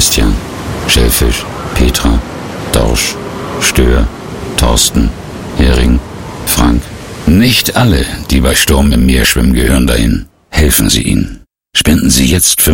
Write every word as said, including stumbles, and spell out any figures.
Christian, Schellfisch, Petra, Dorsch, Stör, Thorsten, Hering, Frank. Nicht alle, die bei Sturm im Meer schwimmen, gehören dahin. Helfen Sie ihnen. Spenden Sie jetzt für